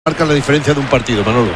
marca la diferencia de un partido, Manolo.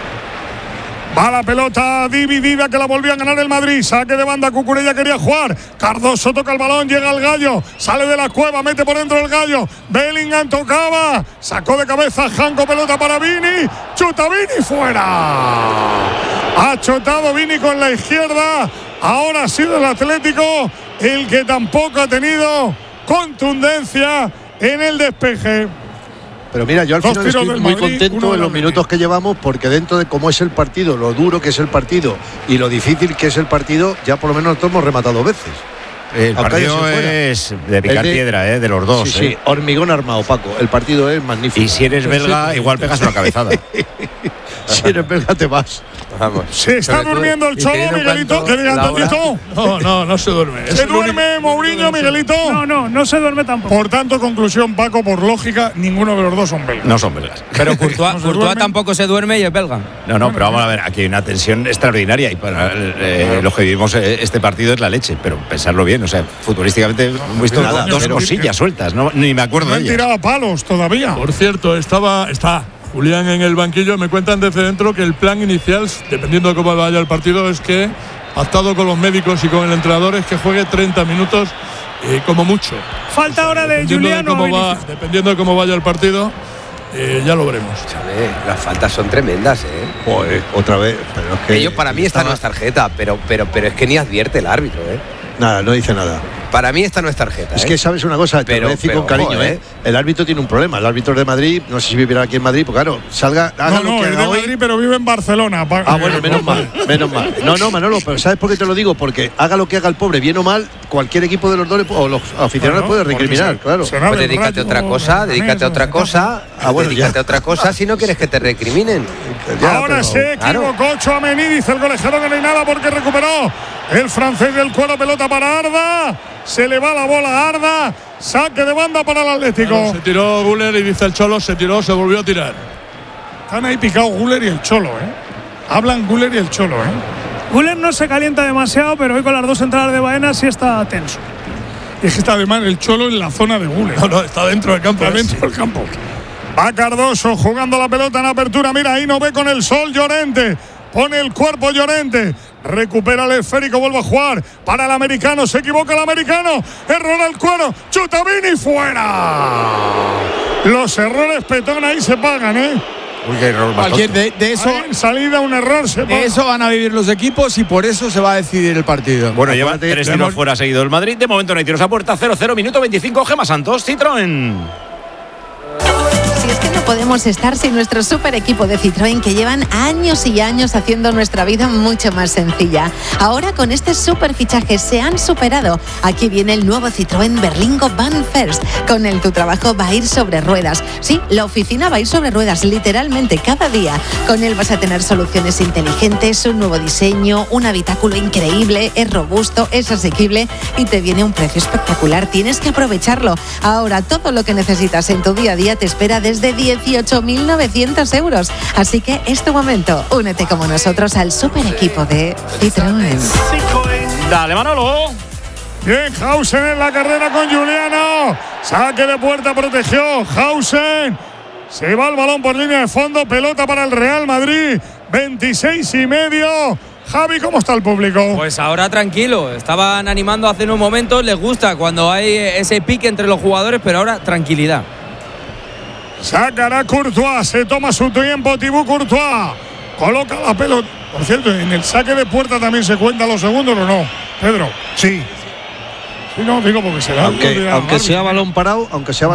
Va la pelota dividida que la volvió a ganar el Madrid. Saque de banda, Cucurella quería jugar. Cardoso toca el balón, llega el Gallo. Sale de la cueva, mete por dentro el Gallo. Bellingham tocaba. Sacó de cabeza Janko, pelota para Vini. Chuta Vini, fuera. Ha chutado Vini con la izquierda. Ahora ha sido el Atlético el que tampoco ha tenido contundencia en el despeje. Pero mira, yo al final estoy muy contento en los minutos que llevamos, porque dentro de cómo es el partido, lo duro que es el partido y lo difícil que es el partido, ya por lo menos nosotros hemos rematado veces. El partido es de picar piedra, de los dos. Sí, hormigón armado, Paco. El partido es magnífico. Y si eres belga, igual pegas una cabezada. Si eres belga, te vas. Vamos. Se está durmiendo el Cholo, Miguelito. ¿Qué diga Antoñito? No se duerme. ¿Se duerme Mourinho, Miguelito? No se duerme tampoco. Por tanto, conclusión, Paco, por lógica, ninguno de los dos son belgas. No son belgas. Pero Courtois tampoco se duerme y es belga. No, pero vamos a ver, aquí hay una tensión extraordinaria y para los que vivimos este partido es la leche, pero pensarlo bien, o sea, futbolísticamente hemos visto dos cosillas sueltas, ni me acuerdo de ellas. No han tirado palos todavía. Por cierto, está Julián en el banquillo. Me cuentan desde dentro que el plan inicial, dependiendo de cómo vaya el partido, es que, pactado con los médicos y con el entrenador, es que juegue 30 minutos como mucho. Falta ahora de Juliano. Dependiendo de cómo vaya el partido, ya lo veremos. Chale, las faltas son tremendas, Joder, otra vez. Pero es que ellos, para mí esta no es tarjeta, pero es que ni advierte el árbitro, Nada, no dice nada. Para mí esta no es tarjeta. Es que sabes una cosa, te lo voy a decir con cariño, El árbitro tiene un problema. El árbitro de Madrid, no sé si vivirá aquí en Madrid, porque claro, haga lo que es haga de hoy. Madrid, pero vive en Barcelona. Bueno, menos mal. No, Manolo, pero ¿sabes por qué te lo digo? Porque haga lo que haga el pobre, bien o mal, cualquier equipo de los dos o los aficionados puede recriminar, claro. Pues dedícate a otra cosa, dedícate a otra cosa si no quieres que te recriminen. Ahora se equivocó Tchouaméni, dice el colegiado que no hay nada porque recuperó el francés del cuero, pelota para Arda. Se le va la bola a Arda. Saque de banda para el Atlético. Bueno, se tiró Güler y dice el Cholo, se volvió a tirar. Están ahí picados Güler y el Cholo, Hablan Güler y el Cholo, Güler no se calienta demasiado, pero hoy con las dos entradas de Baena sí está tenso. Y es que está además el Cholo en la zona de Güler. No, está dentro del campo. Está dentro del campo. Va Cardoso jugando la pelota en apertura. Mira, ahí no ve con el sol Llorente. Pone el cuerpo Llorente. Recupera el esférico, vuelve a jugar para el americano. Se equivoca el americano. Error al cuero. Chuta Vini, fuera. Los errores, Petón, ahí se pagan, Uy, qué error más de eso, en salida un error se paga. De eso van a vivir los equipos y por eso se va a decidir el partido. Bueno, lleva 3 tiros fuera seguido el Madrid. De momento no hay tiros a puerta. 0-0, minuto 25. Gemma Santos, Citroën. Si es que no podemos estar sin nuestro super equipo de Citroën, que llevan años y años haciendo nuestra vida mucho más sencilla. Ahora con este super fichaje se han superado. Aquí viene el nuevo Citroën Berlingo Van First. Con él tu trabajo va a ir sobre ruedas. Sí, la oficina va a ir sobre ruedas literalmente cada día. Con él vas a tener soluciones inteligentes, un nuevo diseño, un habitáculo increíble, es robusto, es asequible y te viene un precio espectacular. Tienes que aprovecharlo. Ahora todo lo que necesitas en tu día a día te espera desde 18.900 euros. Así que es tu momento. Únete como nosotros al super equipo de Citroën. Dale, Manolo. Bien, Hausen en la carrera con Juliano. Saque de puerta, protegió Hausen. Se va el balón por línea de fondo. Pelota para el Real Madrid. 26,5. Javi, ¿cómo está el público? Pues ahora tranquilo. Estaban animando hace unos momentos. Les gusta cuando hay ese pique entre los jugadores, pero ahora tranquilidad. Sacará Courtois, se toma su tiempo Thibaut Courtois, coloca la pelota. Por cierto, en el saque de puerta también se cuentan los segundos, ¿o no, Pedro? Sí. Sí, no, digo porque será. Aunque sea balón parado,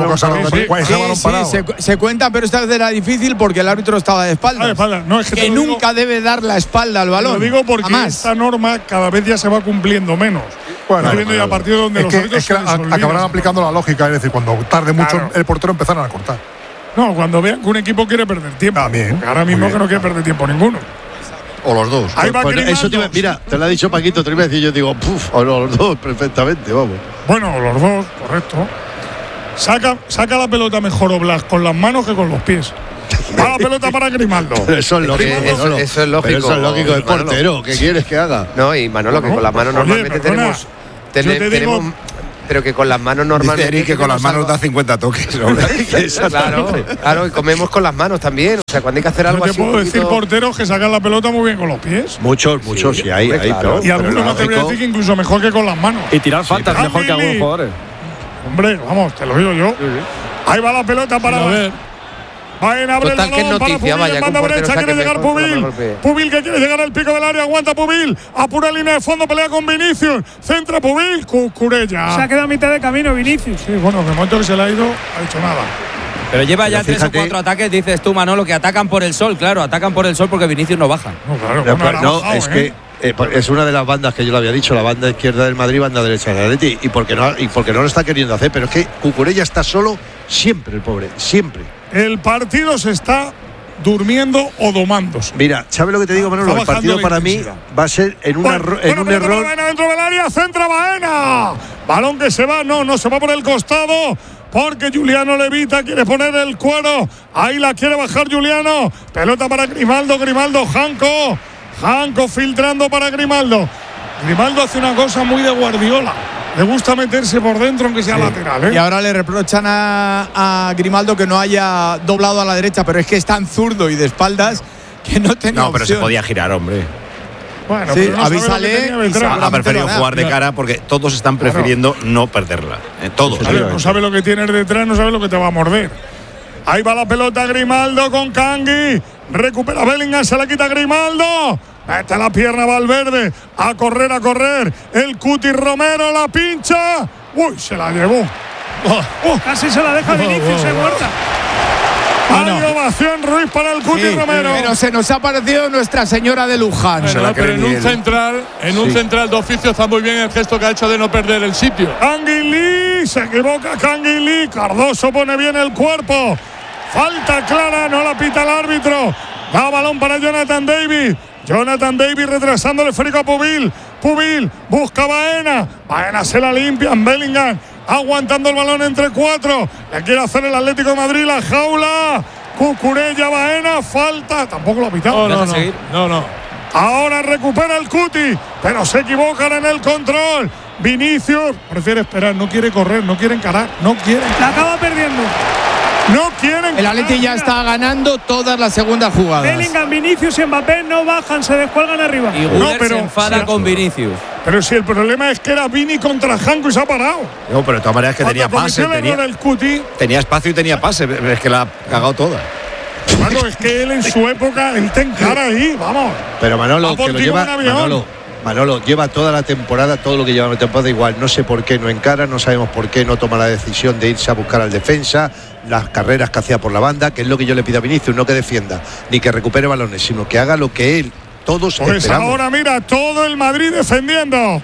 se cuenta, pero esta vez era difícil porque el árbitro estaba de espaldas. No, es que nunca debe dar la espalda al balón. Lo digo porque esta norma cada vez ya se va cumpliendo menos. Bueno, viendo ya partidos donde los árbitros acabarán aplicando la lógica, es decir, cuando tarde mucho el portero empezarán a cortar. No, cuando vean que un equipo quiere perder tiempo. También. Ahora mismo que no quiere perder tiempo ninguno. O los dos. Ahí va eso mira, te lo ha dicho Paquito, te lo iba a decir, yo digo, o los dos, perfectamente, vamos. Bueno, los dos, correcto. Saca la pelota mejor Oblak con las manos que con los pies. Va la pelota para Grimaldo. Eso es lógico. Eso es lógico. Pero eso es lógico del portero. ¿Qué quieres que haga? No, y Manolo, que con las manos normalmente tenemos pero que con las manos normalmente. Dice Eric que con las manos da 50 toques. Claro, y comemos con las manos también. O sea, cuando hay que hacer algo te así. puedo decir porteros que sacan la pelota muy bien con los pies. Muchos, sí, hay. Claro. Y algunos me atrevería a decir que incluso mejor que con las manos. Y tirar faltas mejor que algunos jugadores. Hombre, vamos, te lo digo yo. Ahí va la pelota para. Baena abre el balón para Pubil, en banda derecha quiere llegar Pubil. Pubil que quiere llegar al pico del área, aguanta Pubil, apura línea de fondo, pelea con Vinicius, centra Pubil, Cucurella. Se ha quedado a mitad de camino Vinicius. Sí, bueno, en el momento que se le ha ido, ha hecho nada. Pero lleva ya 3 o 4 ataques, dices tú, Manolo, que atacan por el sol, claro, atacan por el sol porque Vinicius no baja. No, claro, es que es una de las bandas que yo lo había dicho, la banda izquierda del Madrid, banda derecha del Atleti, y porque no lo está queriendo hacer, pero es que Cucurella está solo siempre, el pobre, siempre. El partido se está durmiendo o domándose. Mira, ¿sabes lo que te digo, Manolo? El partido para mí va a ser en un error. Baena dentro del área, centra Baena. Balón que se va, no se va por el costado. Porque Juliano Levita quiere poner el cuero. Ahí la quiere bajar Juliano. Pelota para Grimaldo, Janko filtrando para Grimaldo. Grimaldo hace una cosa muy de Guardiola. Le gusta meterse por dentro aunque sea lateral, Y ahora le reprochan a Grimaldo que no haya doblado a la derecha, pero es que es tan zurdo y de espaldas que no tenía opción. Pero se podía girar, hombre. Bueno, sí, pero no avísale. Ha preferido jugar de cara porque todos están prefiriendo no perderla. Todos. No sabe lo que tienes detrás, no sabe lo que te va a morder. Ahí va la pelota Grimaldo con Kangui. Recupera Bellingham, se la quita Grimaldo. Mete la pierna Valverde. A correr. El Cuti Romero la pincha. Uy, se la llevó. Casi se la deja Vinicius, se muerta. Hay ovación Ruiz para el Cuti Romero. Pero se nos ha parecido Nuestra Señora de Luján. Pero en un central de oficio está muy bien el gesto que ha hecho de no perder el sitio. Anguilí, se equivoca Canguilí. Cardoso pone bien el cuerpo. Falta clara, no la pita el árbitro. Da balón para Jonathan David. Jonathan David retrasando el esférico a Pubil. Pubil busca a Baena se la limpian. Bellingham aguantando el balón entre 4. Le quiere hacer el Atlético de Madrid la jaula. Cucurella, Baena, falta. Tampoco lo ha pitado. No. Ahora recupera el Cuti, pero se equivocan en el control. Vinicius prefiere esperar, no quiere correr, no quiere encarar, La acaba perdiendo. No quieren. El Atleti ya está ganando todas las segundas jugadas. Bellingham, Vinicius y Mbappé no bajan, se descuelgan arriba. Y Guller se enfada con Vinicius. Pero si el problema es que era Vini contra Janko y se ha parado. No, pero de todas maneras que tenía pase. Tenía espacio y tenía pase. Es que la ha cagado toda. Bueno, es que él en su época, él te encara ahí, vamos. Pero Manolo, que lo lleva. Manolo lleva toda la temporada, todo lo que lleva la temporada igual. No sé por qué no encara, no sabemos por qué no toma la decisión de irse a buscar al defensa, las carreras que hacía por la banda, que es lo que yo le pido a Vinicius, no que defienda, ni que recupere balones, sino que haga lo que él, todos esperamos. Ahora mira, todo el Madrid defendiendo.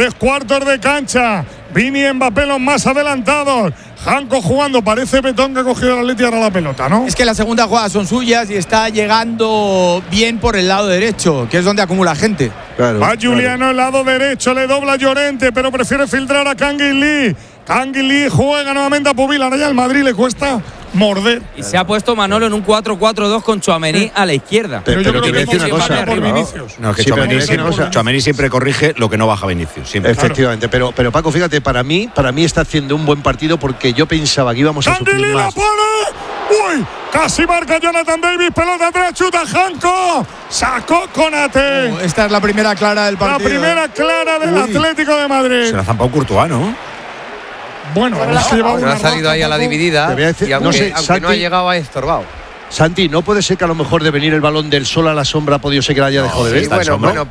3/4 de cancha. Vini y Mbappé los más adelantados. Janko jugando, parece Betón que ha cogido el Atleti ahora la pelota, ¿no? Es que las segundas jugadas son suyas y está llegando bien por el lado derecho, que es donde acumula gente. Va Juliano el lado derecho, le dobla Llorente, pero prefiere filtrar a Canguilí. Canguilí juega nuevamente a Pubil, ahora ya el Madrid le cuesta morder. Y se ha puesto Manolo en un 4-4-2 con Tchouaméni a la izquierda. Pero yo creo que decir una cosa. No, es que Tchouaméni siempre corrige lo que no baja Vinicius. Siempre. Efectivamente, pero Paco, fíjate, para mí está haciendo un buen partido porque yo pensaba que íbamos a sufrir más. La pone. Uy, casi marca Jonathan Davis, pelota atrás, chuta Janko. Sacó Konate. Esta es la primera clara del partido. La primera clara del Atlético de Madrid. Se la ha zampado Courtois, ¿no? Bueno, ha salido ahí a la dividida y aunque no ha llegado, ha estorbado. Santi, no puede ser que a lo mejor de venir el balón del sol a la sombra ha podido ser que la haya dejado de ver.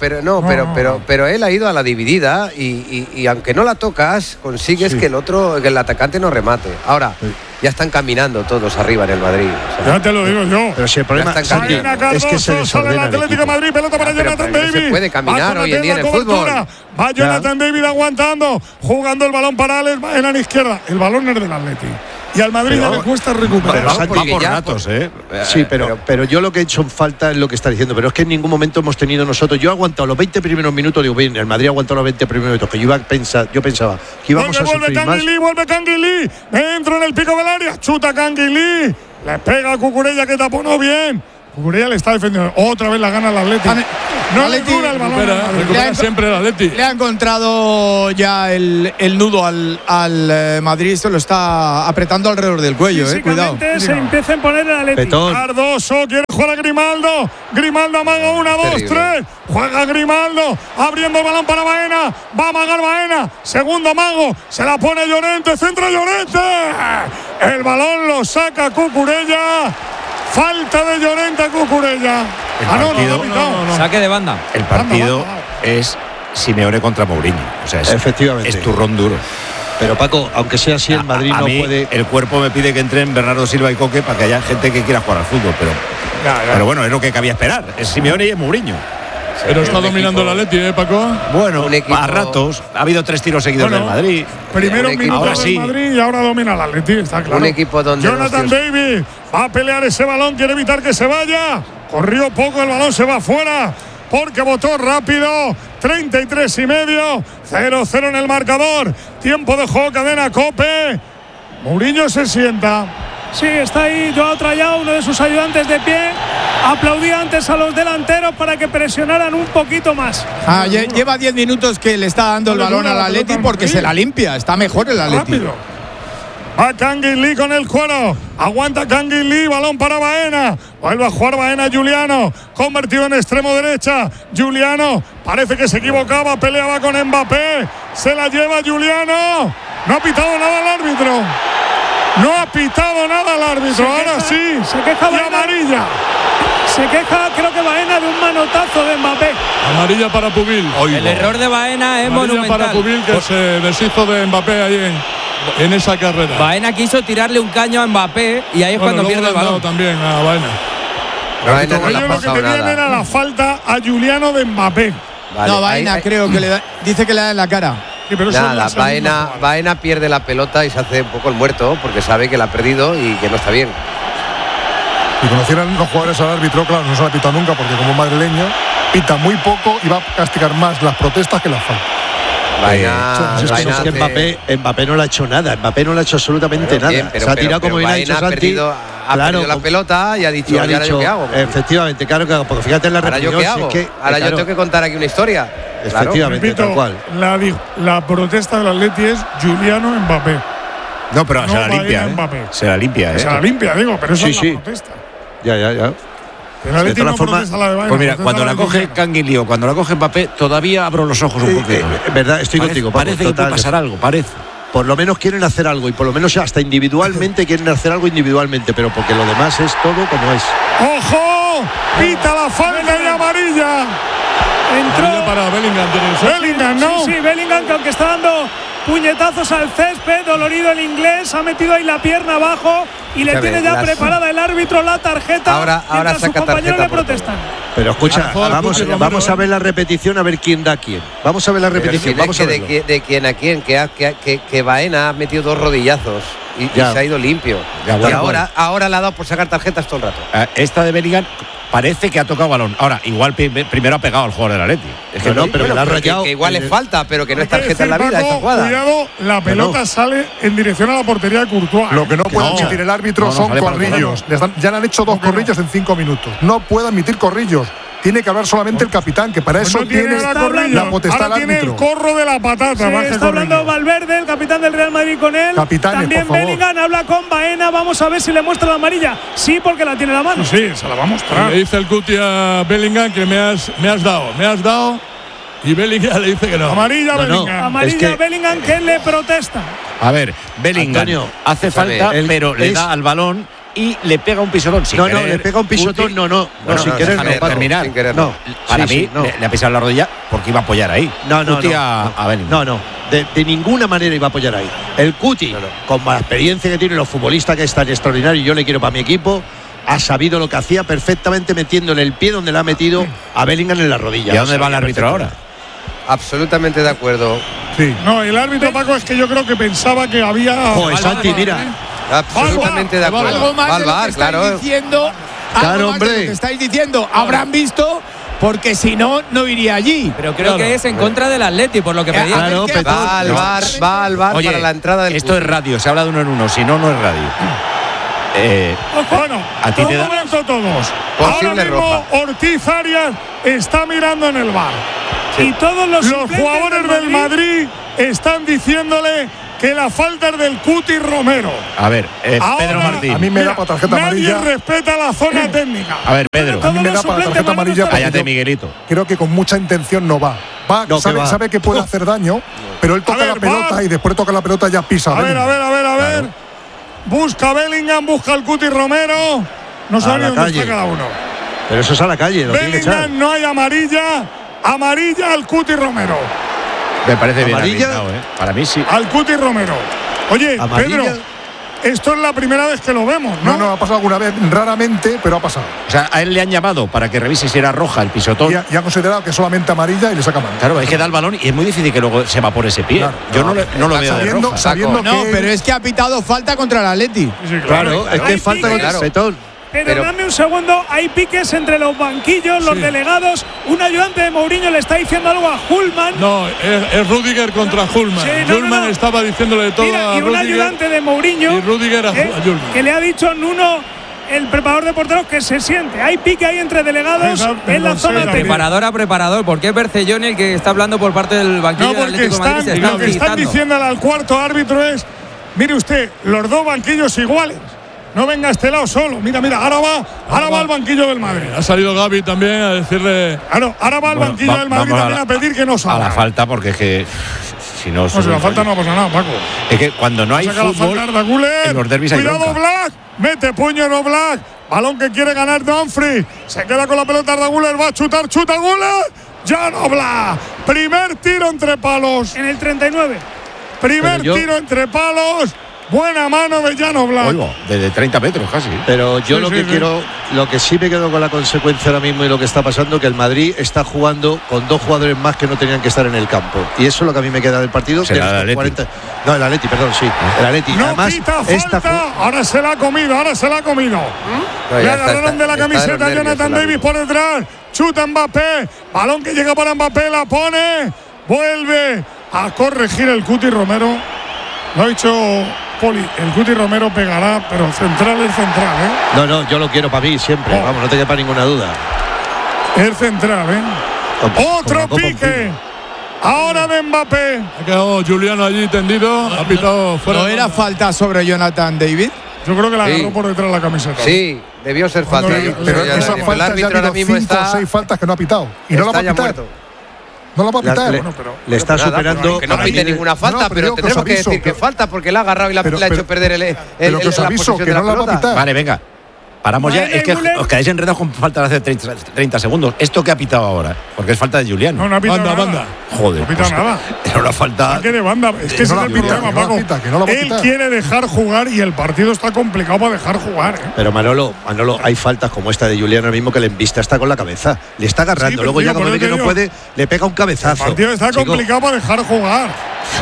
Pero él ha ido a la dividida y aunque no la tocas, consigues que el atacante no remate. Ahora, ya están caminando todos arriba en el Madrid. O sea, ya te lo digo yo. Pero si el problema es que se sale el Atlético de Madrid, pelota para Jonathan David. Se puede caminar hoy en día en el fútbol. Va Jonathan David aguantando, jugando el balón para Alex en la izquierda. El balón es del Atleti. Y al Madrid ya le cuesta recuperar. Pero va por ratos, Sí, pero yo lo que he hecho en falta es lo que está diciendo. Pero es que en ningún momento hemos tenido nosotros. Yo he aguantado los 20 primeros minutos. Digo, bien, el Madrid ha aguantado los 20 primeros minutos. Que yo pensaba que íbamos a sufrir más. Vuelve Canguilí. Entra en el pico del área. Chuta Canguilí. Le pega a Cucurella que taponó bien. Cucurella le está defendiendo. Otra vez la gana el Atleti. No le cura el balón. Recupera siempre el Atleti. Le ha encontrado ya el nudo al Madrid. Esto lo está apretando alrededor del cuello. Cuidado. Se empieza a poner el Atleti. Cardoso quiere jugar a Grimaldo. Grimaldo amaga 1, 2, 3. Juega Grimaldo. Abriendo el balón para Baena. Va a amagar Baena. Segundo amago. Se la pone Llorente. Centro Llorente. El balón lo saca Cucurella. Falta de Llorente a Cucurella. No. Saque de banda. El partido es Simeone contra Mourinho. O sea, efectivamente. Es turrón duro. Pero Paco, aunque sea así, el Madrid no puede. El cuerpo me pide que entren Bernardo Silva y Coque para que haya gente que quiera jugar al fútbol. Pero bueno, es lo que cabía esperar. Es Simeone y es Mourinho. Pero está dominando el Atleti, Paco. Bueno, a ratos. Ha habido 3 tiros seguidos del Madrid. Primero minutos del Madrid y ahora domina el Atleti, está claro. Un equipo donde Jonathan David va a pelear ese balón, quiere evitar que se vaya. Corrió poco, el balón se va afuera porque botó rápido. 33 y medio, 0-0 en el marcador. Tiempo de juego, cadena COPE. Mourinho se sienta. Sí, está ahí Joao Trayao, uno de sus ayudantes de pie. Aplaudía antes a los delanteros para que presionaran un poquito más. Lleva 10 minutos que le está dando el balón al Atleti porque se la limpia. Está mejor el Atleti. Rápido. Va Canguilí con el cuero. Aguanta Canguilí, balón para Baena. Vuelve a jugar Baena, Giuliano. Convertido en extremo derecha. Giuliano parece que se equivocaba. Peleaba con Mbappé. Se la lleva Giuliano. No ha pitado nada el árbitro. No ha pitado nada el árbitro. Ahora sí. Se queja y amarilla. Se queja, creo que Baena, de un manotazo de Mbappé. Amarilla para Pubil. El error de Baena es monumental. Para Pubil, que se deshizo de Mbappé ahí en esa carrera. Baena quiso tirarle un caño a Mbappé y ahí es cuando pierde el balón. También a Baena. Ellos lo que tenían era la falta a Giuliano de Mbappé. Vale, no, Baena creo que le da, dice que le da en la cara. Sí, pero nada, Baena pierde la pelota y se hace un poco el muerto porque sabe que la ha perdido y que no está bien. Si conocieran los jugadores al árbitro, claro, no se la pita nunca porque como madrileño pita muy poco y va a castigar más las protestas que las faltas. Mbappé no le ha hecho nada. Mbappé no le ha hecho absolutamente nada. Se ha tirado como bien ha dicho Santi. Ha perdido la pelota y ha dicho, ¿ahora yo qué hago? Efectivamente, claro, porque fíjate en la repetición. ¿Ahora yo qué hago? Ahora yo tengo que contar aquí una historia. Efectivamente, tal cual. La protesta del Atleti es Giuliano Mbappé. No, pero se la limpia. Se la limpia, Se la limpia, digo, pero eso es la protesta. Ya. El Atleti no protesta la de Baena. Pues mira, cuando la coge Canguilí o cuando la coge Mbappé, todavía abro los ojos un poquito. Verdad, estoy contigo, Paco. Parece que puede pasar algo, parece. Por lo menos quieren hacer algo y por lo menos hasta individualmente quieren hacer algo individualmente, pero porque lo demás es todo como es. ¡Ojo! Pita la falta y amarilla. Entró para Bellingham, ¿no? Sí, Bellingham, que aunque está dando puñetazos al césped, dolorido el inglés, ha metido ahí la pierna abajo y le tiene ya preparada el árbitro la tarjeta. Ahora sus compañeros le protestan. Pero escucha, vamos a ver la repetición, a ver quién da quién. Vamos a ver la repetición. Si vamos a ver de quién a quién, que Baena ha metido 2 rodillazos y se ha ido limpio. Y ahora le ha dado por sacar tarjetas todo el rato. Esta de Bellingham parece que ha tocado balón. Ahora, igual primero ha pegado al jugador del Atleti. Es que pero le ha rayado. Que igual le falta, pero que no es tarjeta en la vida. Paco, cuidado, la pelota sale en dirección a la portería de Courtois. Lo que no puede admitir el árbitro son corrillos. Ya le han hecho 2 corrillos en 5 minutos. No puede admitir corrillos. Tiene que hablar solamente el capitán, que para eso tiene la potestad del árbitro. Tiene el corro de la patata. Está hablando Valverde, el capitán del Real Madrid, con él. También Bellingham habla con Baena. Vamos a ver si le muestra la amarilla. Sí, porque la tiene en la mano. Sí, se la va a mostrar. Le dice el Cuti a Bellingham que me has dado. Y Bellingham le dice que no. Amarilla, Bellingham. Amarilla, Bellingham, que le protesta. A ver, Bellingham hace falta, pero le da al balón y le pega un pisotón. Le pega un pisotón, no, sin querer. Terminar. Sin querer, Para mí, le ha pisado la rodilla porque iba a apoyar ahí. No. De ninguna manera iba a apoyar ahí. El Cuti, con la experiencia que tiene, los futbolistas que es tan extraordinario, yo le quiero para mi equipo, ha sabido lo que hacía perfectamente metiéndole el pie donde le ha metido a Bellingham en la rodilla. ¿Y a dónde va el árbitro ahora? Absolutamente de acuerdo. Sí. No, el árbitro, Paco, es que yo creo que pensaba que había. Joder, Santi, mira. Absolutamente de acuerdo. Algo más de lo que estáis diciendo. Claro, hombre. Lo que estáis diciendo. Habrán visto, porque si no, no iría allí. Pero creo que es en contra del Atleti, por lo que pedía. Va al bar para la entrada del. Esto es radio, se habla de 1 en 1, si no, no es radio. Bueno, a ti te da todos. Posible Ahora mismo roja. Ortiz Arias está mirando en el bar. Y todos los jugadores del Madrid están diciéndole que la falta es del Cuti Romero. A ver, Ahora, Pedro Martín. A mí me da para tarjeta amarilla. Nadie respeta la zona técnica. A ver, Pedro. A mí me da para tarjeta amarilla. Cállate, Miguelito. Creo que con mucha intención no va. Sabe que puede hacer daño, pero él toca la pelota y después toca la pelota ya pisa. A ver. Busca Bellingham, busca el Cuti Romero. No sabe dónde está cada uno. Pero eso es a la calle, lo tiene que echar. Bellingham, no hay amarilla. Amarilla al Cuti Romero. Me parece bien ¿Amarilla? arbitrado, Para mí sí. Al Cuti Romero. Oye, ¿Amarilla? Pedro, esto es la primera vez que lo vemos, ¿no? No, ha pasado alguna vez, raramente, pero ha pasado. O sea, a él le han llamado para que revise si era roja el pisotón. Y ha considerado que solamente amarilla y le saca mano. Claro, es que da el balón y es muy difícil que luego se evapore ese pie. Claro, no lo veo de roja. Sabiendo no, pero es que ha pitado falta contra el Atleti. Sí, Claro, es que falta con el petón. Pero dame un segundo, hay piques entre los banquillos, los delegados. Un ayudante de Mourinho le está diciendo algo a Hullman. No, es Rüdiger contra Hullman. Sí, Hullman estaba diciéndole todo a y un Rüdiger. Ayudante de Mourinho. Y Rüdiger a Hullman. Que le ha dicho Nuno, el preparador de porteros, que se siente. Hay pique ahí entre delegados en la zona técnica. Preparador a preparador, porque es Bercelloni el que está hablando por parte del banquillo del Atlético de Madrid. Lo que están diciéndole al cuarto árbitro es: mire usted, los dos banquillos iguales. No venga a este lado solo. Mira, ahora va al banquillo del Madrid. Ha salido Gavi también a decirle. Claro, ahora va al banquillo del Madrid también a pedir que no salga. A la falta, porque es que si no. Si la falta no pasa nada, Paco. Es que cuando no hay fútbol, en los derbis hay Cuidado, bronca. Black. Mete puño en Black. Balón que quiere ganar Dumfries. Se queda con la pelota Arda-Güler. Va a chutar Güler. Ya no Black. Primer tiro entre palos. En el 39. Primer tiro entre palos. Buena mano de Jan Oblak. Oigo, desde 30 metros casi. Pero yo lo que sí me quedo con la consecuencia ahora mismo y lo que está pasando, que el Madrid está jugando con dos jugadores más que no tenían que estar en el campo. Y eso es lo que a mí me queda del partido. El Atleti. No, el Atleti, perdón, sí. El Atleti. No además, quita falta. Ahora se la ha comido. Le agarraron de la camiseta a Jonathan Davis por detrás. Chuta Mbappé. Balón que llega para Mbappé. La pone. Vuelve a corregir el Cuti Romero. Lo ha dicho Poli. El Cuti Romero pegará, pero central es central, No, yo lo quiero para mí siempre. Vamos, no te quepa ninguna duda. Es central, Otro pique. Ahora de Mbappé. Ha quedado Juliano allí tendido. Ha pitado fuera. ¿No era falta sobre Jonathan David? Yo creo que la agarró por detrás la camiseta. Sí, debió ser falta. Pero esa falta el árbitro ya ha ahora mismo 5 o 6 faltas que no ha pitado. Y no la va a pitar. No la va a pitar. Le está superando. Que no pite ninguna falta, pero tenemos que decir que falta porque la ha agarrado y la ha hecho perder pero que os aviso que no la va a pitar. Vale, venga. Paramos ya. Es que os quedáis enredados con falta de hace 30 segundos. ¿Esto que ha pitado ahora? Porque es falta de Juliano. No ha pitado nada. Banda. Joder. No ha pitado nada. Era una falta. ¿Qué de banda? Es que ese es el problema, Paco. Él quiere dejar jugar y el partido está complicado para dejar jugar. Pero Manolo, hay faltas como esta de Juliano mismo que le embista está con la cabeza. Le está agarrando. Luego ya cuando ve que no puede, le pega un cabezazo. El partido está complicado para dejar jugar.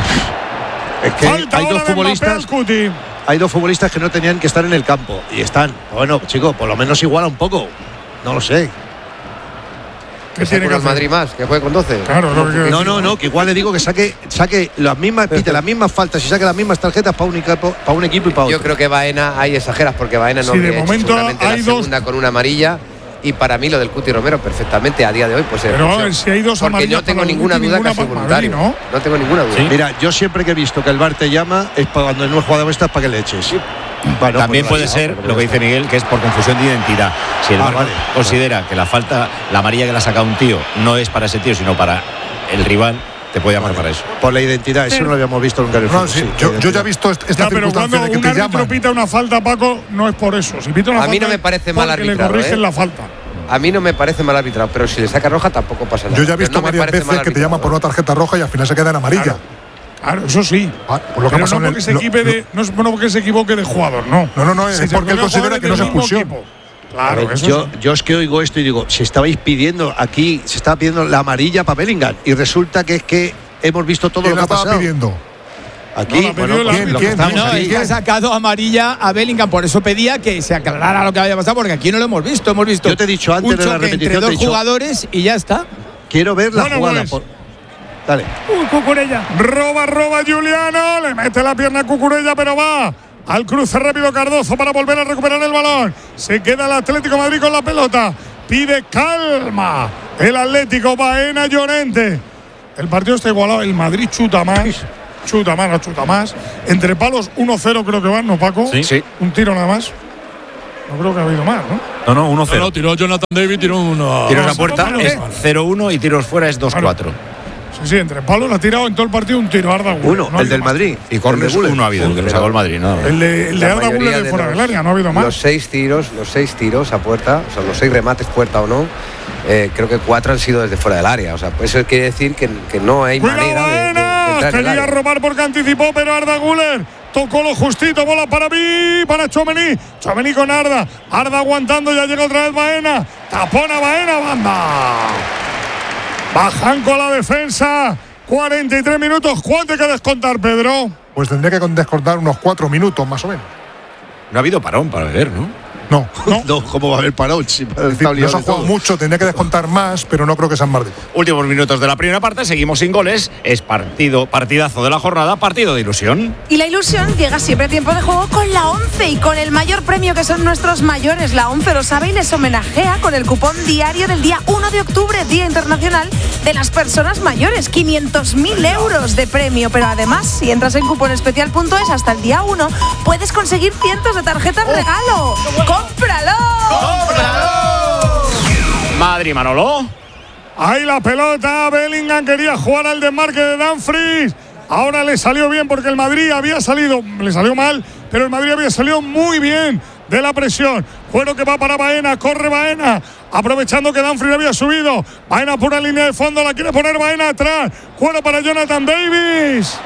Es que hay dos futbolistas. Hay dos futbolistas que no tenían que estar en el campo y están. Bueno, chicos, por lo menos iguala un poco. No lo sé. ¿Qué tiene que hacer? El Madrid más, que juegue con 12. Claro, no, que igual le digo que saque las mismas, pite las mismas faltas y saque las mismas tarjetas para un equipo y para otro. Yo creo que Baena, ahí exageras porque Baena no de momento hay la segunda con una amarilla. Y para mí lo del Cuti Romero perfectamente a día de hoy pues pero a ver, si hay dos amarillas, porque no tengo ninguna duda que ha sido voluntario. No tengo ninguna duda. ¿Sí? Mira, yo siempre que he visto que el VAR te llama es para cuando no has jugado estas para que le eches. Bueno, también puede ser lo que dice Miguel, que es por confusión de identidad. Si el VAR considera que la falta, la amarilla que le ha sacado un tío no es para ese tío, sino para el rival, te puede llamar para eso. Por la identidad, eso no lo habíamos visto nunca en el fútbol. Yo ya he visto esta circunstancia de que te llaman. Pero cuando un árbitro pita una falta, Paco, no es por eso. Si pita una falta, a mí no me parece mal arbitrado. Le corrigen la falta. A mí no me parece mal arbitrado, pero si le saca roja tampoco pasa nada. Yo ya he visto varias veces que te llaman por una tarjeta roja y al final se queda en amarilla. Claro, eso sí. Por lo que pero no porque se equivoque de jugador, no. No, es porque él considera que no es expulsión. Claro, ver, yo es que oigo esto y digo, si estabais pidiendo aquí, se estaba pidiendo la amarilla para Bellingham y resulta que es que hemos visto todo lo que ha pasado. Pidiendo? Aquí, ¿quién ha sacado amarilla a Bellingham? Por eso pedía que se aclarara lo que había pasado, porque aquí no lo hemos visto. Hemos visto. Yo te he dicho antes de la repetición entre dos jugadores y ya está. Quiero ver la jugada. Dale. Cucurella. Roba Juliano. Le mete la pierna a Cucurella, pero va Al cruce rápido Cardozo para volver a recuperar el balón. Se queda el Atlético de Madrid con la pelota. Pide calma el Atlético. Baena, Llorente. El partido está igualado. El Madrid chuta más. Chuta más. Entre palos 1-0 creo que van, ¿no, Paco? Sí. Un tiro nada más. No creo que ha habido más, ¿no? No, 1-0. No, tiró Jonathan David, tiró uno. Tiros a puerta es 0-1 y tiros fuera es 2-4. Sí, entre palos le ha tirado en todo el partido un tiro Arda Güler. Uno, el del Madrid. Y córner uno ha habido, que lo sacó el Madrid, ¿no? El de Arda Güler de fuera del área, no ha habido más. Los seis tiros a puerta, o sea, los 6 remates puerta o no, creo que 4 han sido desde fuera del área. O sea, eso quiere decir que no hay manera de entrar en el área. Quería robar porque anticipó, pero Arda Güler tocó lo justito, bola para Tchouaméni. Tchouaméni con Arda. Arda aguantando, ya llega otra vez Baena. Tapona Baena, banda. Bajan con la defensa. 43 minutos. ¿Cuánto hay que descontar, Pedro? Pues tendría que descontar unos 4 minutos más o menos. No ha habido parón para beber, ¿no? No, ¿cómo va a haber parón? Si no se ha jugado mucho, tendría que descontar más, pero no creo que sean más de. Últimos minutos de la primera parte, seguimos sin goles. Es partidazo de la jornada, partido de ilusión. Y la ilusión llega siempre a tiempo de juego con la ONCE y con el mayor premio que son nuestros mayores. La ONCE lo sabe y les homenajea con el cupón diario del día 1 de octubre, Día Internacional de las Personas Mayores. 500.000 euros de premio, pero además, si entras en cuponespecial.es hasta el día 1, puedes conseguir cientos de tarjetas regalo. ¡Cómpralo! Madrid, Manolo. Ahí la pelota. Bellingham quería jugar al desmarque de Dumfries. Ahora le salió bien porque el Madrid había salido, le salió mal, pero el Madrid había salido muy bien de la presión. Cuero que va para Baena, corre Baena, aprovechando que Dumfries había subido. Baena pura línea de fondo, la quiere poner Baena atrás. Cuero para Jonathan Davis.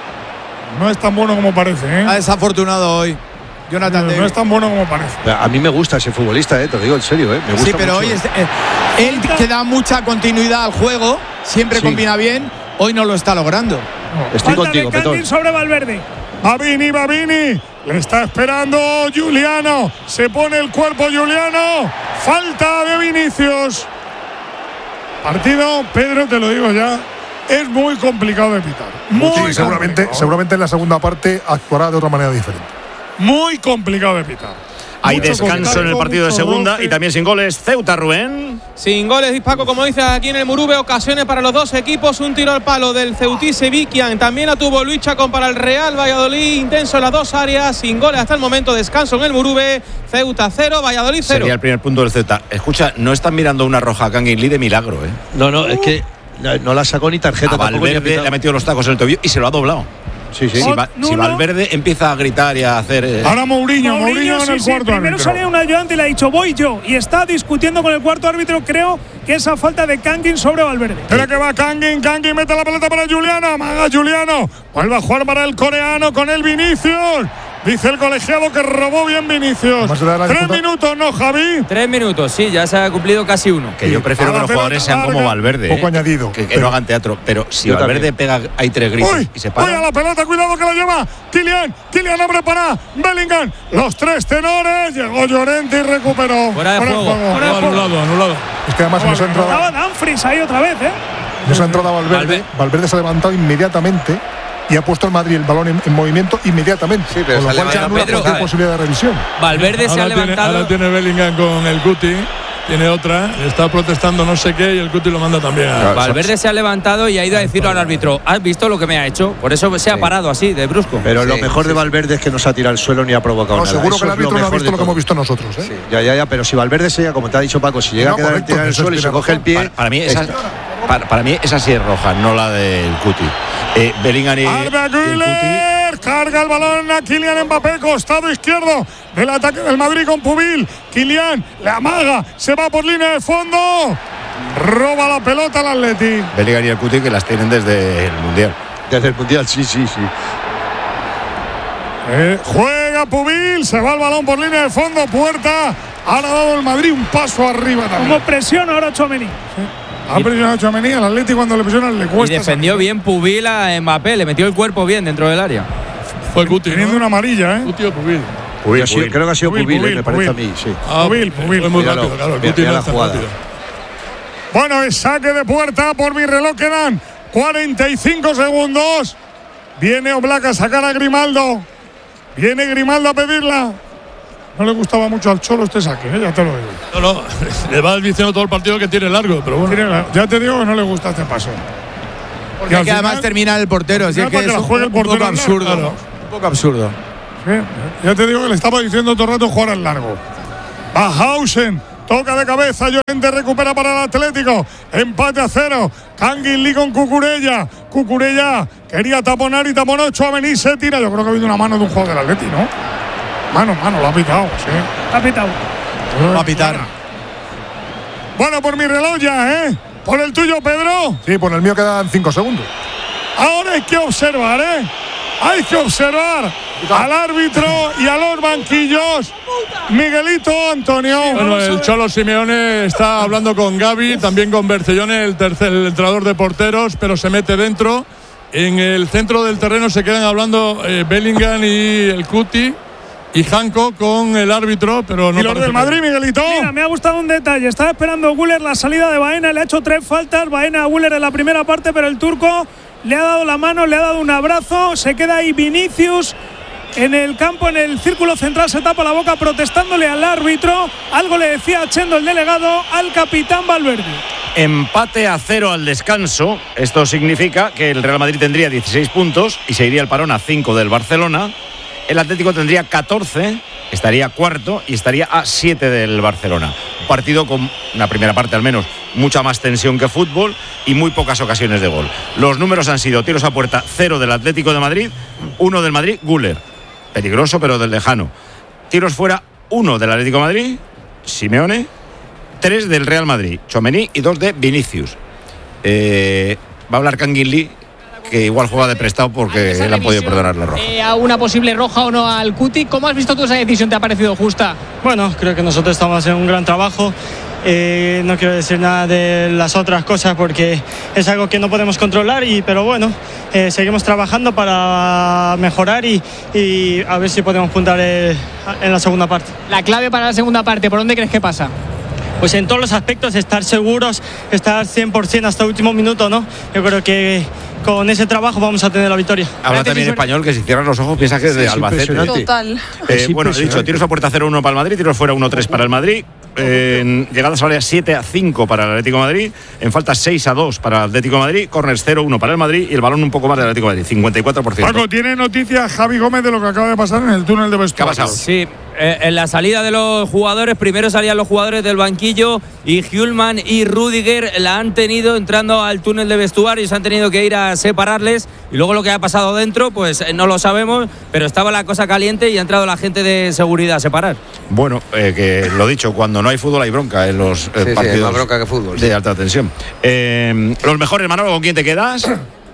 No es tan bueno como parece, ¿eh? Ha desafortunado hoy. Jonathan Davis. No es tan bueno como parece. A mí me gusta ese futbolista, te lo digo en serio, me gusta. Sí, pero mucho. hoy él que da mucha continuidad al juego, siempre combina bien, hoy no lo está logrando. No. Estoy contigo, Petón. Sobre Valverde. Babini. Le está esperando Juliano. Se pone el cuerpo Juliano. Falta de Vinicius. Partido, Pedro, te lo digo ya, es muy complicado de pitar. Seguramente en la segunda parte actuará de otra manera diferente. Muy complicado de pitar. Hay descanso en el partido de segunda y también sin goles. Ceuta, Rubén. Sin goles, Paco, como dice aquí en el Murube, ocasiones para los dos equipos. Un tiro al palo del Ceutí Sevikian. También la tuvo Luis Chacón para el Real Valladolid. Intenso en las dos áreas. Sin goles hasta el momento. Descanso en el Murube. Ceuta 0, Valladolid 0. Sería el primer punto del Ceuta. Escucha, no están mirando una roja a Kangin Lee de milagro, ¿eh? No, es que no la sacó ni tarjeta. A Valverde le ha metido los tacos en el tobillo y se lo ha doblado. Sí. Si Valverde empieza a gritar y a hacer. Ahora Mourinho en el cuarto Primero árbitro. salía un ayudante y le ha dicho voy yo. Y está discutiendo con el cuarto árbitro, creo que esa falta de Kangin sobre Valverde. Espera que va Kangin mete la pelota para Juliano. Amaga Juliano. Vuelve a jugar para el coreano con el Vinicius. Dice el colegiado que robó bien Vinicius. 3 minutos, ¿no, Javi? 3 minutos, sí, ya se ha cumplido casi uno. Que yo prefiero que los jugadores sean como Valverde. Poco añadido. Que no hagan teatro. Pero si Valverde pega, hay 3 gritos y se para. Uy, a la pelota, cuidado que la lleva Kylian abre para Bellingham. Los 3 tenores. Llegó Llorente y recuperó. Fuera de juego. Anulado. Es que además nos ha entrado. Estaba Dumfries ahí otra vez, ¿eh? Nos ha entrado Valverde. Valverde se ha levantado inmediatamente y ha puesto el Madrid el balón en movimiento inmediatamente. Sí, pero con lo cual se anula cualquier posibilidad de revisión. Valverde se ha levantado. Ahora tiene Bellingham con el Guti. Tiene otra, está protestando no sé qué y el Guti lo manda también a. Valverde se ha levantado y ha ido a decirlo al árbitro. ¿Has visto lo que me ha hecho? Por eso se ha parado así, de brusco. Pero lo mejor de Valverde es que no se ha tirado al suelo ni ha provocado nada. Seguro que el árbitro no ha visto lo que hemos visto nosotros. Sí. Ya, pero si Valverde se, como te ha dicho Paco, si llega a quedar tirado en el suelo y se coge el pie. Para mí esa sí es roja, no la del Guti. Bellingham y Arda Güler carga el balón a Kylian Mbappé, costado izquierdo del ataque del Madrid con Pubil. Kylian le amaga, se va por línea de fondo, roba la pelota al Atleti. Bellingham y el Guti que las tienen desde el Mundial. Desde el Mundial, sí. Juega Pubil, se va el balón por línea de fondo, puerta. Ahora ha dado el Madrid un paso arriba también. Como presiona ahora Tchouaméni. Ha presionado a Tchouaméni, al Atleti cuando le presionan le cuesta. Y defendió bien Pubil a Mbappé, le metió el cuerpo bien dentro del área. Fue el Guti, teniendo una amarilla, Guti o Pubil. Creo que ha sido Pubil, me parece a mí, sí. Pubil. Fue muy rápido, claro. Guti no es tan rápido. Bueno, es saque de puerta, por mi reloj quedan 45 segundos. Viene Oblak a sacar a Grimaldo. Viene Grimaldo a pedirla. No le gustaba mucho al Cholo este saque, ya te lo digo. No, le va diciendo todo el partido que tiene largo, pero bueno. Ya te digo que no le gusta este paso. Porque que además termina el portero, así es que es un poco absurdo. Claro. Un poco absurdo. Sí, ya te digo que le estaba diciendo todo el rato jugar al largo. Bajhausen, toca de cabeza, Llorente recupera para el Atlético. Empate a 0. Kangin Lee con Cucurella. Cucurella quería taponar y taponó. Tchouaméni se tira. Yo creo que ha habido una mano de un jugador del Atleti, ¿no? Mano, lo ha pitado, sí. Ha pitado. Va a pitar. Bueno, por mi reloj ya, ¿eh? ¿Por el tuyo, Pedro? Sí, por el mío quedan 5 segundos. Ahora hay que observar, ¿eh? Hay que observar al árbitro y a los banquillos. Miguelito, Antonio. Bueno, el Cholo Simeone está hablando con Gavi, también con Bercellone, el entrenador de porteros, pero se mete dentro. En el centro del terreno se quedan hablando Bellingham y el Cuti y Hancock con el árbitro, pero no. ¿Y los del Madrid, Miguelito? Mira, me ha gustado un detalle. Estaba esperando Güler la salida de Baena, le ha hecho 3 faltas. Baena a Güler en la primera parte, pero el turco le ha dado la mano, le ha dado un abrazo. Se queda ahí Vinicius en el campo, en el círculo central, se tapa la boca protestándole al árbitro. Algo le decía a Chendo, el delegado, al capitán Valverde. Empate a 0 al descanso. Esto significa que el Real Madrid tendría 16 puntos y se iría el parón a 5 del Barcelona. El Atlético tendría 14, estaría cuarto y estaría a 7 del Barcelona. Un partido con una primera parte al menos mucha más tensión que fútbol y muy pocas ocasiones de gol. Los números han sido tiros a puerta 0 del Atlético de Madrid, 1 del Madrid, Güler, peligroso pero del lejano. Tiros fuera 1 del Atlético de Madrid, Simeone, 3 del Real Madrid, Tchouaméni y 2 de Vinicius. Va a hablar Kangin Lee, que igual juega de prestado porque le han podido perdonar la roja. ¿A una posible roja o no al Cuti? ¿Cómo has visto tú esa decisión? ¿Te ha parecido justa? Bueno, creo que nosotros estamos haciendo un gran trabajo. No quiero decir nada de las otras cosas porque es algo que no podemos controlar, pero bueno, seguimos trabajando para mejorar y a ver si podemos puntar en la segunda parte. La clave para la segunda parte, ¿por dónde crees que pasa? Pues en todos los aspectos, estar seguros, estar 100% hasta el último minuto, ¿no? Yo creo que con ese trabajo vamos a tener la victoria. Habla también español, que si cierran los ojos piensa que es de Albacete. Total. Bueno, he dicho, tiros a puerta 0-1 para el Madrid, tiros fuera 1-3 para el Madrid. En llegadas al área 7-5 para el Atlético de Madrid, en faltas 6-2 para el Atlético de Madrid, corners 0-1 para el Madrid y el balón un poco más del Atlético de Madrid, 54%. Paco, ¿tiene noticias Javi Gómez de lo que acaba de pasar en el túnel de vestuario? ¿Qué ha pasado? Sí, en la salida de los jugadores, primero salían los jugadores del banquillo y Hjulman y Rudiger la han tenido entrando al túnel de vestuario y se han tenido que ir a separarles, y luego lo que ha pasado dentro pues no lo sabemos, pero estaba la cosa caliente y ha entrado la gente de seguridad a separar. Bueno, que lo dicho, cuando no hay fútbol hay bronca en los partidos. Sí, más bronca que fútbol. De alta tensión. Los mejores, Manolo, ¿con quién te quedas?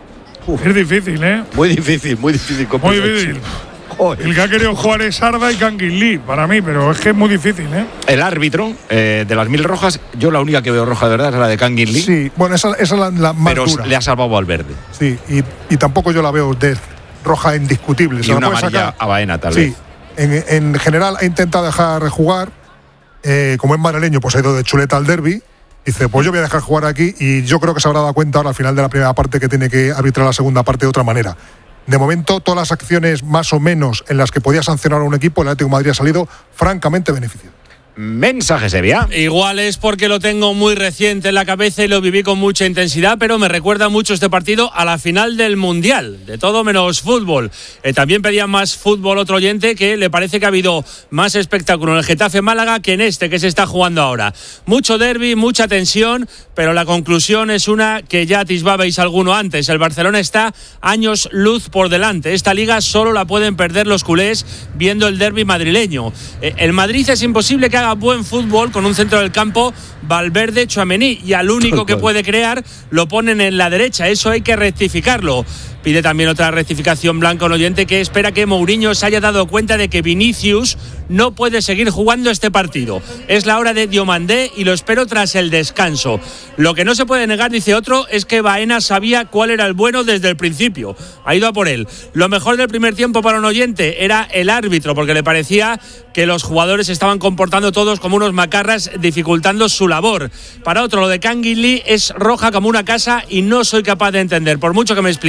Es difícil, ¿eh? Muy difícil. Muy difícil. El que ha querido jugar es Arda y Kangin Lee, para mí, pero es que es muy difícil, ¿eh? El árbitro, de las 1000 rojas, yo la única que veo roja de verdad es la de Kangin Lee. Sí, bueno, esa es la más pero dura. Le ha salvado al verde. Sí, y tampoco yo la veo de roja indiscutible. Y una amarilla a Baena, tal vez. Sí, en general ha intentado dejar jugar. Como es madrileño, pues ha ido de chuleta al derbi. Dice, pues yo voy a dejar jugar aquí, y yo creo que se habrá dado cuenta ahora al final de la primera parte que tiene que arbitrar la segunda parte de otra manera. De momento, todas las acciones más o menos en las que podía sancionar a un equipo, el Atlético de Madrid ha salido francamente beneficiado. Mensaje, Sevilla. Igual es porque lo tengo muy reciente en la cabeza y lo viví con mucha intensidad, pero me recuerda mucho este partido a la final del Mundial, de todo menos fútbol. También pedía más fútbol otro oyente, que le parece que ha habido más espectáculo en el Getafe-Málaga que en este que se está jugando ahora. Mucho derbi, mucha tensión, pero la conclusión es una que ya atisbabais alguno antes. El Barcelona está años luz por delante. Esta liga solo la pueden perder los culés viendo el derbi madrileño. El Madrid es imposible que haga buen fútbol con un centro del campo Valverde, Tchouaméni, y al único que puede crear lo ponen en la derecha. Eso hay que rectificarlo. Pide también otra rectificación Blanco, el oyente, que espera que Mourinho se haya dado cuenta de que Vinicius no puede seguir jugando este partido. Es la hora de Diomandé y lo espero tras el descanso. Lo que no se puede negar, dice otro, es que Baena sabía cuál era el bueno desde el principio. Ha ido a por él. Lo mejor del primer tiempo para un oyente era el árbitro, porque le parecía que los jugadores se estaban comportando todos como unos macarras, dificultando su labor. Para otro, lo de Kangin Lee es roja como una casa y no soy capaz de entender. Por mucho que me expliquéis,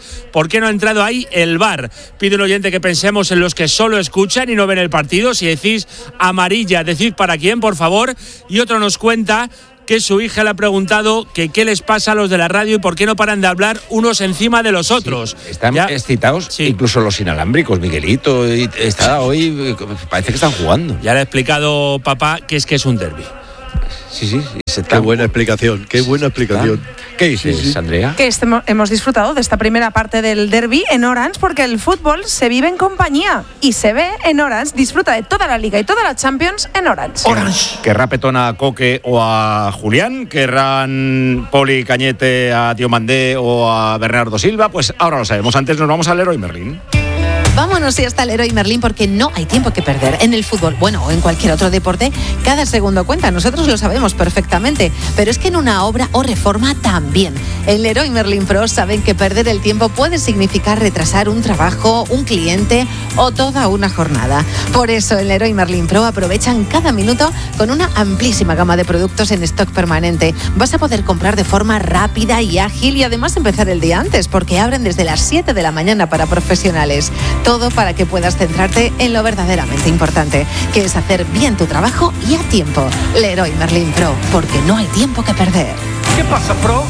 ¿por qué no ha entrado ahí el VAR? Pide un oyente que pensemos en los que solo escuchan y no ven el partido. Si decís amarilla, decid para quién, por favor. Y otro nos cuenta que su hija le ha preguntado que qué les pasa a los de la radio y por qué no paran de hablar unos encima de los otros. Sí, están excitados, incluso los inalámbricos. Miguelito está hoy, parece que están jugando. Ya le ha explicado papá que es un derbi. Sí. Qué buena explicación, qué buena explicación. ¿Qué dices, Andrea? Que hemos disfrutado de esta primera parte del derbi en Orange porque el fútbol se vive en compañía y se ve en Orange. Disfruta de toda la Liga y toda la Champions en Orange. ¿Querrá Petón a Coque o a Julián? ¿Querrán Poli Cañete a Diomandé o a Bernardo Silva? Pues ahora lo sabemos. Antes nos vamos al Leroy Merlin. Vámonos y hasta el Leroy Merlin porque no hay tiempo que perder. En el fútbol, bueno, o en cualquier otro deporte, cada segundo cuenta. Nosotros lo sabemos perfectamente. Pero es que en una obra o reforma también. En Leroy Merlin Pro saben que perder el tiempo puede significar retrasar un trabajo, un cliente o toda una jornada. Por eso en Leroy Merlin Pro aprovechan cada minuto con una amplísima gama de productos en stock permanente. Vas a poder comprar de forma rápida y ágil y además empezar el día antes porque abren desde las 7 de la mañana para profesionales. Todo para que puedas centrarte en lo verdaderamente importante, que es hacer bien tu trabajo y a tiempo. Leroy Merlin Pro, porque no hay tiempo que perder. ¿Qué pasa, Pro?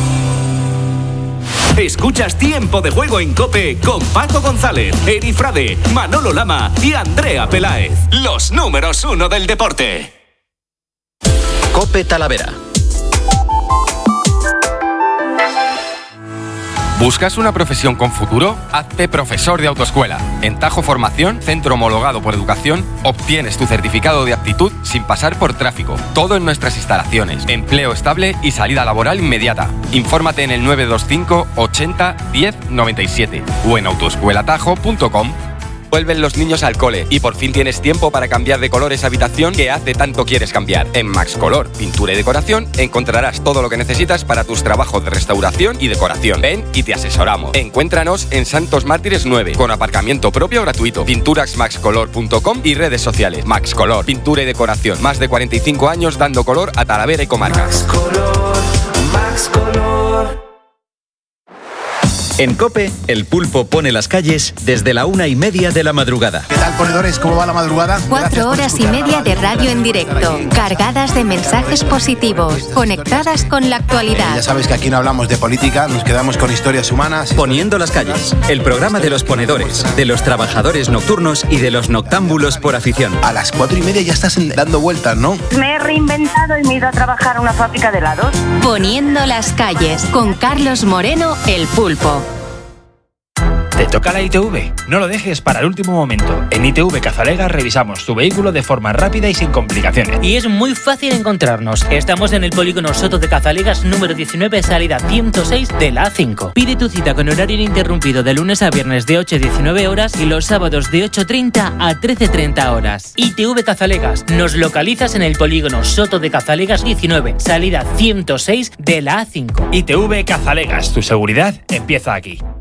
Escuchas Tiempo de Juego en COPE con Paco González, Eri Frade, Manolo Lama y Andrea Peláez. Los números 1 del deporte. COPE Talavera. ¿Buscas una profesión con futuro? Hazte profesor de autoescuela. En Tajo Formación, centro homologado por educación, obtienes tu certificado de aptitud sin pasar por tráfico. Todo en nuestras instalaciones. Empleo estable y salida laboral inmediata. Infórmate en el 925 80 10 97 o en autoescuelatajo.com. Vuelven los niños al cole y por fin tienes tiempo para cambiar de color esa habitación que hace tanto quieres cambiar. En Max Color, pintura y decoración, encontrarás todo lo que necesitas para tus trabajos de restauración y decoración. Ven y te asesoramos. Encuéntranos en Santos Mártires 9, con aparcamiento propio gratuito. Pinturaxmaxcolor.com y redes sociales. Max Color, pintura y decoración. Más de 45 años dando color a Talavera y comarca. Max Color. En COPE, el pulpo pone las calles desde la 1:30 de la madrugada. ¿Qué tal, ponedores? ¿Cómo va la madrugada? 4 horas y media de radio en directo, cargadas de mensajes positivos, conectadas con la actualidad. Ya sabes que aquí no hablamos de política, nos quedamos con historias humanas. Poniendo las calles, el programa de los ponedores, de los trabajadores nocturnos y de los noctámbulos por afición. A las 4:30 ya estás dando vueltas, ¿no? Me he reinventado y me he ido a trabajar a una fábrica de helados. Poniendo las calles, con Carlos Moreno, el pulpo. ¿Te toca la ITV? No lo dejes para el último momento. En ITV Cazalegas revisamos tu vehículo de forma rápida y sin complicaciones. Y es muy fácil encontrarnos. Estamos en el polígono Soto de Cazalegas número 19, salida 106 de la A5. Pide tu cita con horario ininterrumpido de lunes a viernes de 8 a 19 horas y los sábados de 8:30 a 13:30 horas. ITV Cazalegas. Nos localizas en el polígono Soto de Cazalegas 19, salida 106 de la A5. ITV Cazalegas. Tu seguridad empieza aquí.